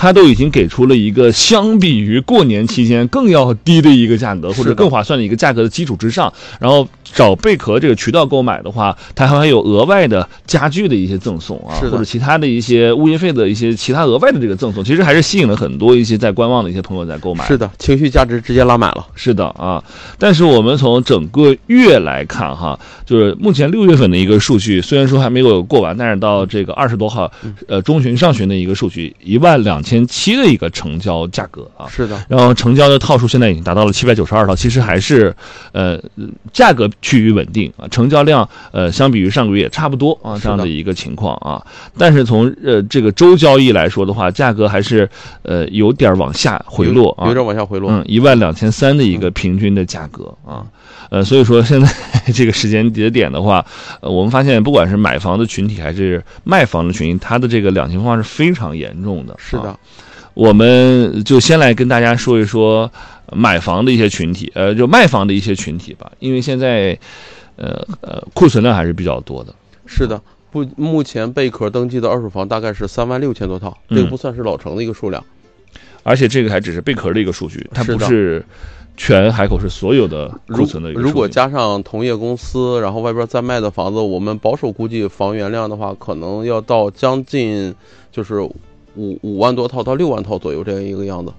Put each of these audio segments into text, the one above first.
它都已经给出了一个相比于过年期间更要低的一个价格，或者更划算的一个价格的基础之上，然后找贝壳这个渠道购买的话，它还有额外的家具的一些赠送啊，或者其他的一些物业费的一些其他额外的这个赠送，其实还是吸引了很多一些在观望的一些朋友在购买。 是的，情绪价值直接拉满了。 是的啊，但是我们从整个月来看哈，就是目前6月份的一个数据，虽然说还没有过完，但是到这个20多号，中旬上旬的一个数据，12700的一个成交价格啊。 是的， 然后成交的套数现在已经达到了792套，其实还是价格趋于稳定啊，成交量相比于上个月也差不多啊，这样的一个情况啊。但是从这个周交易来说的话，价格还是有点往下回落啊， 有点往下回落。 12300的一个平均的价格啊。所以说现在这个时间节点的话，我们发现不管是买房的群体还是卖房的群体，它的这个两极分化是非常严重的。 是的， 我们就先来跟大家说一说买房的一些群体，就卖房的一些群体吧，因为现在库存量还是比较多的。 是的，目前贝壳登记的二手房大概是36000多套，这个不算是老成的一个数量。 而且这个还只是贝壳的一个数据，它不是全海口市所有的库存的一个数据。 如果加上同业公司，然后外边再卖的房子，我们保守估计房源量的话，可能要到将近就是5万多套到6万套左右这样一个样子。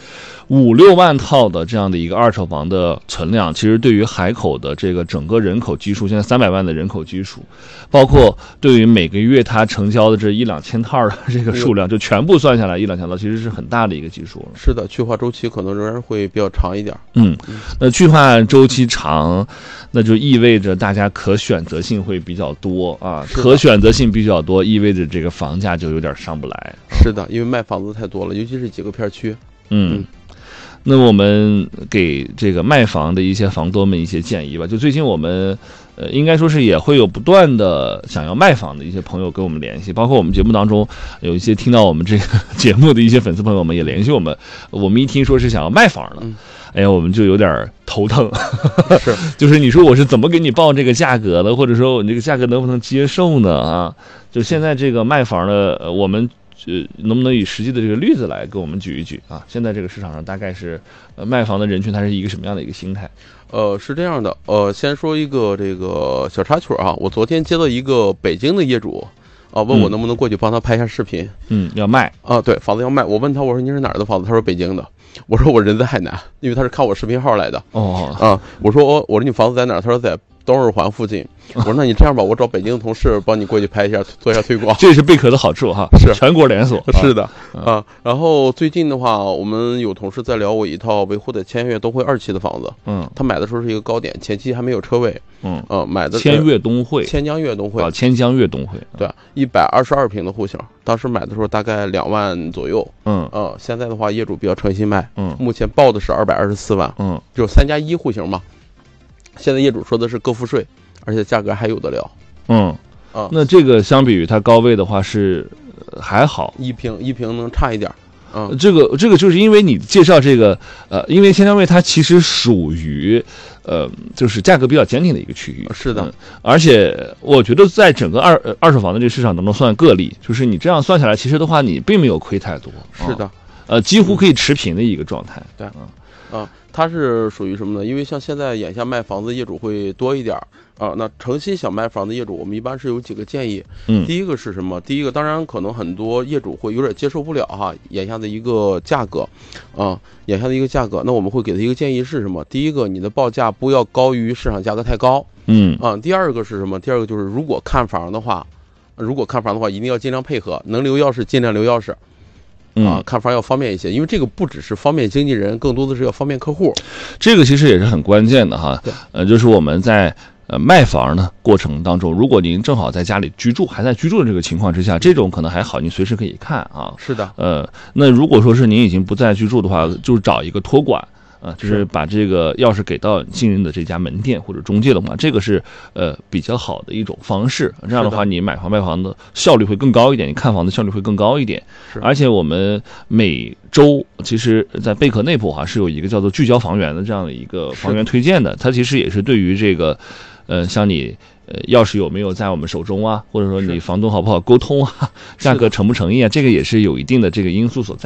5-6万套的这样的一个二手房的存量，其实对于海口的这个整个人口基数，现在300万的人口基数，包括对于每个月它成交的这1-2千套的这个数量，就全部算下来1-2千套，其实是很大的一个基数了。 是的，去化周期可能仍然会比较长一点。 那去化周期长，那就意味着大家可选择性会比较多啊，可选择性比较多，意味着这个房价就有点上不来。 是的，因为卖房子太多了，尤其是几个片区。 那我们给这个卖房的一些房东们一些建议吧。就最近我们应该说是也会有不断的想要卖房的一些朋友跟我们联系，包括我们节目当中有一些听到我们这个节目的一些粉丝朋友们也联系我们。我们一听说是想要卖房的，哎呀，我们就有点头疼。 是， 就是你说我是怎么给你报这个价格的，或者说你这个价格能不能接受呢？啊，就现在这个卖房的，我们能不能以实际的这个例子来给我们举一举啊？现在这个市场上大概是卖房的人群，它是一个什么样的一个心态？ 是这样的，先说一个这个小插曲啊，我昨天接到一个北京的业主啊，问我能不能过去帮他拍一下视频。 要卖啊，对，房子要卖。我问他，我说你是哪儿的房子？他说北京的。我说我人在海南，因为他是看我视频号来的。我说你房子在哪儿？他说在东二环附近。我说那你这样吧，我找北京的同事帮你过去拍一下，做一下推广。 这是贝壳的好处哈， 是全国连锁。 是的啊。然后最近的话，我们有同事在聊我一套维护的千悦东汇2期的房子。他买的时候是一个高点，前期还没有车位。买的千悦东汇， 千江悦东汇啊，千江悦东汇。 对，122平的户型，当时买的时候大概2万左右。现在的话业主比较诚心卖。目前报的是224万。就3+1户型嘛。现在业主说的是个付税，而且价格还有得聊。 那这个相比于它高位的话是还好， 一平能差一点。 这个就是因为你介绍这个因为千江汇它其实属于就是价格比较坚定的一个区域。 是的， 而且我觉得在整个二手房的这个市场当中算个例，就是你这样算下来，其实的话你并没有亏太多。 是的， 几乎可以持平的一个状态。 对，它是属于什么呢？因为像现在眼下卖房子业主会多一点啊，那诚心想卖房的业主，我们一般是有几个建议。第一个是什么？第一个当然可能很多业主会有点接受不了哈，眼下的一个价格，那我们会给他一个建议是什么？第一个，你的报价不要高于市场价格太高。第二个是什么？第二个就是如果看房的话，一定要尽量配合，能留钥匙尽量留钥匙。看房要方便一些，因为这个不只是方便经纪人，更多的是要方便客户。 这个其实也是很关键的哈。就是我们在卖房的过程当中，如果您正好在家里居住，还在居住的这个情况之下，这种可能还好，你随时可以看啊。 是的。 那如果说是您已经不在居住的话，就是找一个托管。就是把这个钥匙给到信任的这家门店或者中介的话，这个是比较好的一种方式。这样的话，你买房卖房的效率会更高一点，你看房的效率会更高一点。而且我们每周其实在贝壳内部是有一个叫做聚焦房源的这样的一个房源推荐的，它其实也是对于这个像你钥匙有没有在我们手中啊，或者说你房东好不好沟通啊，价格诚不诚意啊，这个也是有一定的这个因素所在。